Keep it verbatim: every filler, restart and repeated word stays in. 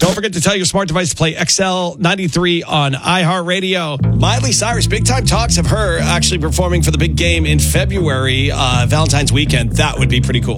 Don't forget to tell your smart device to play X L ninety-three on iHeartRadio. Miley Cyrus, big time talks of her actually performing for the big game in February, uh, Valentine's weekend. That would be pretty cool.